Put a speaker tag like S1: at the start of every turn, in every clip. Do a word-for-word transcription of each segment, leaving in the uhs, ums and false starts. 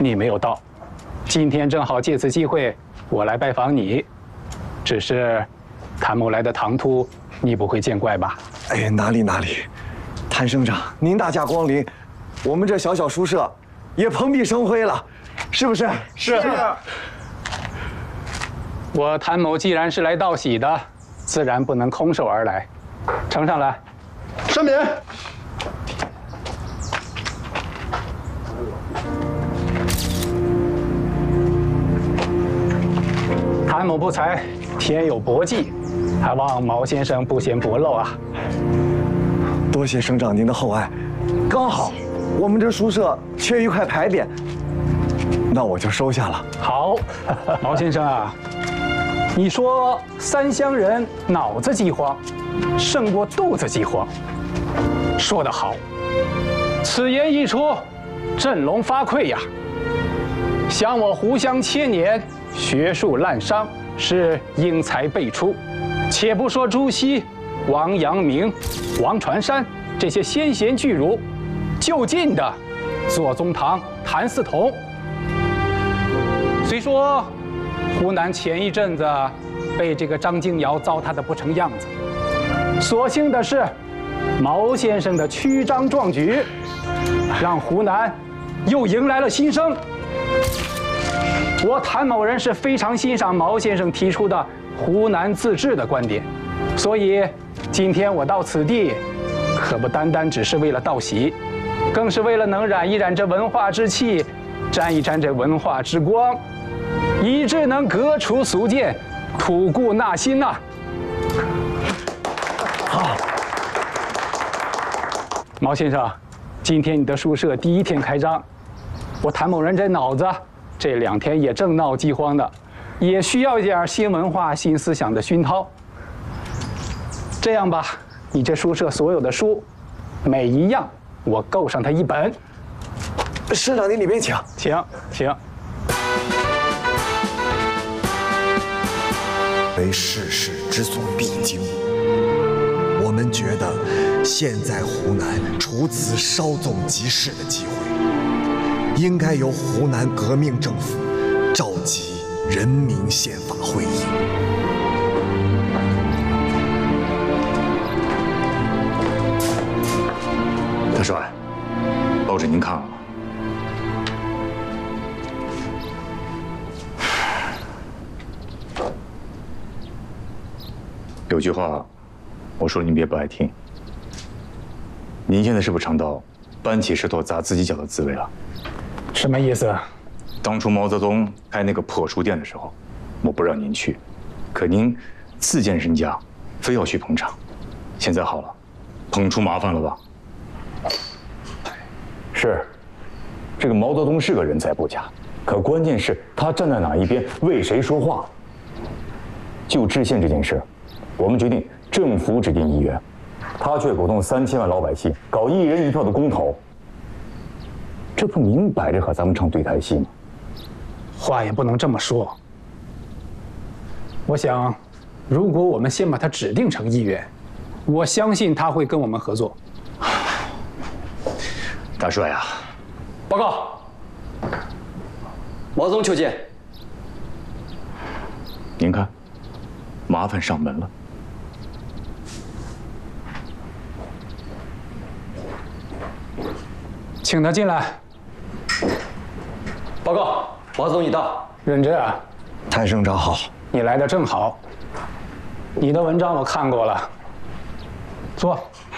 S1: 你没有到。今天正好借此机会，我来拜访你。只是，谭某来的唐突，你不会见怪吧？
S2: 哎，哪里哪里，谭省长，您大驾光临，我们这小小书社也蓬荜生辉了，是不是？
S1: 是。我谭某既然是来道喜的，自然不能空手而来。呈上来。
S3: 申禀。
S1: 谭某不才，天有薄技，还望毛先生不嫌薄漏啊。
S2: 多谢省长您的厚爱，刚好我们这书社缺一块牌匾，那我就收下了。
S1: 好，毛先生啊，你说三乡人脑子饥荒，胜过肚子饥荒，说得好。此言一出，振聋发聩呀。想我湖湘千年，学术滥觞，是英才辈出。且不说朱熹、王阳明、王传山这些先贤巨儒，就近的左宗棠、谭嗣同。虽说湖南前一阵子被这个张敬尧糟蹋得不成样子，所幸的是毛先生的曲张壮举，让湖南又迎来了新生。我谭某人是非常欣赏毛先生提出的湖南自治的观点，所以今天我到此地，可不单单只是为了道喜，更是为了能染一染这文化之气，沾一沾这文化之光，以致能革除俗见，吐故纳新呐、啊。好，毛先生，今天你的书社第一天开张，我谭某人这脑子这两天也正闹饥荒的，也需要一点新文化、新思想的熏陶。这样吧，你这书社所有的书，每一样我购上它一本。
S2: 省长您里边请，
S1: 请请。
S4: 为世事之所必经，我们觉得现在湖南除此稍纵即逝的机会，应该由湖南革命政府召集人民宪法会议。
S5: 大帅，报纸您看了吗？有句话，我说您别不爱听。您现在是不是尝到搬起石头砸自己脚的滋味了？
S1: 什么意思？
S5: 当初毛泽东开那个破书店的时候，我不让您去，可您自荐人家，非要去捧场。现在好了，捧出麻烦了吧？是，这个毛泽东是个人才不假，可关键是他站在哪一边，为谁说话。就制宪这件事，我们决定政府指定议员，他却鼓动三千万老百姓搞一人一票的公投，这不明摆着和咱们唱对台戏吗？
S1: 话也不能这么说。我想，如果我们先把他指定成议员，我相信他会跟我们合作。
S5: 大帅啊，
S6: 报告，毛泽东求见。
S5: 您看，麻烦上门了。
S1: 请他进来。
S6: 报告，毛泽东已到。
S1: 任之啊，
S2: 谭省长好。
S1: 你来的正好。你的文章我看过了。坐。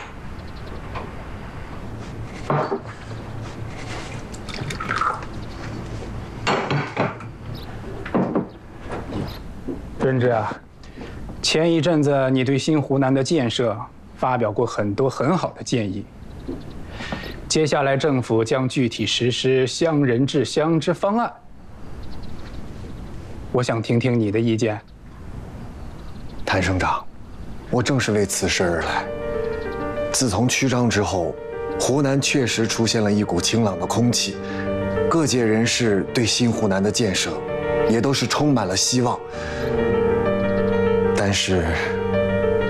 S1: 任之啊，前一阵子你对新湖南的建设发表过很多很好的建议。接下来政府将具体实施乡人治乡之方案，我想听听你的意见。
S2: 谭省长，我正是为此事而来。自从曲张之后，湖南确实出现了一股清朗的空气，各界人士对新湖南的建设也都是充满了希望。但是